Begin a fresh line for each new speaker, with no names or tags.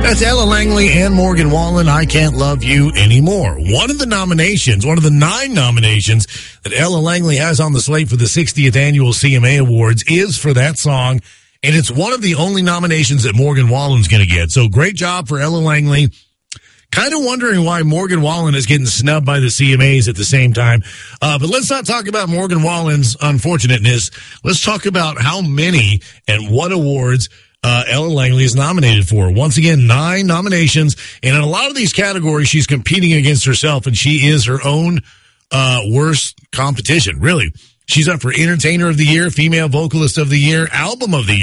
That's Ella Langley and Morgan Wallen, I Can't Love You Anymore. One of the 9 nominations that Ella Langley has on the slate for the 60th Annual CMA Awards is for that song, and it's one of the only nominations that Morgan Wallen's going to get. So great job for Ella Langley. Kind of wondering why Morgan Wallen is getting snubbed by the CMAs at the same time. But let's not talk about Morgan Wallen's unfortunateness. Let's talk about how many and what awards Ella Langley is nominated for. Once again, 9 nominations. And in a lot of these categories, she's competing against herself, and she is her own worst competition, really. She's up for Entertainer of the Year, Female Vocalist of the Year, Album of the Year.